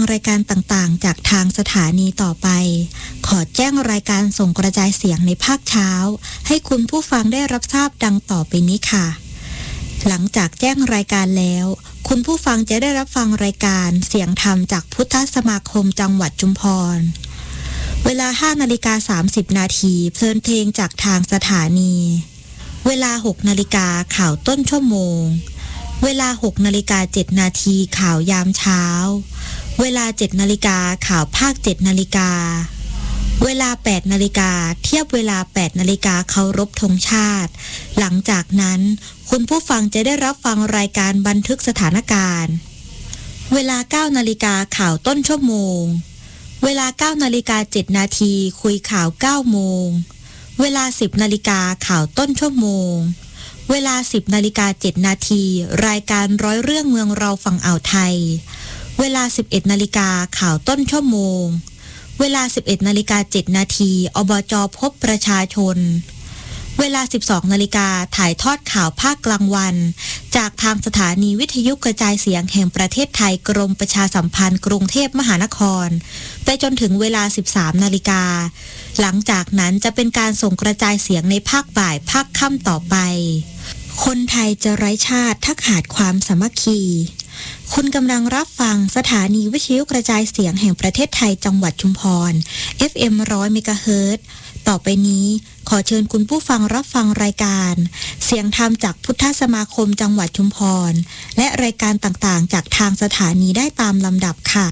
รายการต่างๆจากทางสถานีต่อไปขอแจ้งรายการส่งกระจายเสียงในภาคเช้าให้คุณผู้ฟังได้รับทราบดังต่อไปนี้ค่ะหลังจากแจ้งรายการแล้วคุณผู้ฟังจะได้รับฟังรายการเสียงธรรมจากพุทธสมาคมจังหวัดชุมพรเวลา 5:30 นาทีเพลินเพลงจากทางสถานีเวลา 6 นาฬิกาข่าวต้นชั่วโมงเวลา 6:07 นาทีข่าวยามเช้าเวลา 7 นาฬิกาข่าวภาค 7 นาฬิกาเวลา 8 นาฬิกาเทียบเวลา 8 นาฬิกาเคารพธงชาติหลังจากนั้นคุณผู้ฟังจะได้รับฟังรายการบันทึกสถานการณ์เวลา 9 นาฬิกาข่าวต้นชั่วโมงเวลา 9:07 นาทีคุยข่าว 9 โมงเวลา 10 นาฬิกาข่าวต้นชั่วโมงเวลา 10:07 นาทีรายการร้อยเรื่องเมืองเราฝั่งอ่าวไทยเวลา 11 นาฬิกาข่าวต้นชั่วโมงเวลา 11:07 นาทีอบจ.พบประชาชนเวลา 12 นาฬิกาถ่ายทอดข่าวภาคกลางวันจากทางสถานีวิทยุกระจายเสียงแห่งประเทศไทยกรมประชาสัมพันธ์กรุงเทพมหานครไปจนถึงเวลา 13 นาฬิกาหลังจากนั้นจะเป็นการส่งกระจายเสียงในภาคบ่ายภาคค่ำต่อไปคนไทยจะไร้ชาติถ้าขาดความสามัคคีคุณกำลังรับฟังสถานีวิทยุกระจายเสียงแห่งประเทศไทยจังหวัดชุมพร FM 100 เมกะเฮิรตซ์ต่อไปนี้ขอเชิญคุณผู้ฟังรับฟังรายการเสียงธรรมจากพุทธสมาคมจังหวัดชุมพรและรายการต่างๆจากทางสถานีได้ตามลำดับค่ะ